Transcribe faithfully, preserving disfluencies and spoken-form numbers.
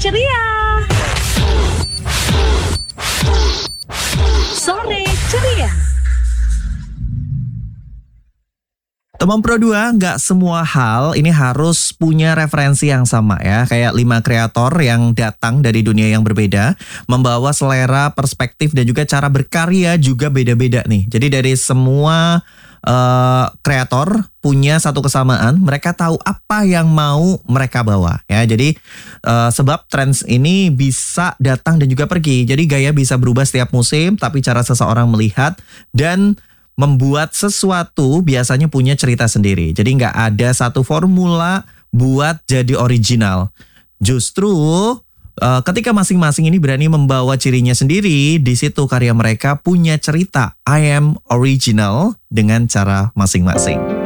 ceria. Sore ceria. Teman Pro dua, nggak semua hal ini harus punya referensi yang sama ya. Kayak lima kreator yang datang dari dunia yang berbeda, membawa selera, perspektif, dan juga cara berkarya juga beda-beda nih. Jadi dari semua uh, kreator punya satu kesamaan, mereka tahu apa yang mau mereka bawa ya. Jadi uh, sebab trends ini bisa datang dan juga pergi. Jadi gaya bisa berubah setiap musim, tapi cara seseorang melihat dan membuat sesuatu biasanya punya cerita sendiri. Jadi nggak ada satu formula buat jadi original. Justru uh, ketika masing-masing ini berani membawa cirinya sendiri, di situ karya mereka punya cerita. I am original dengan cara masing-masing.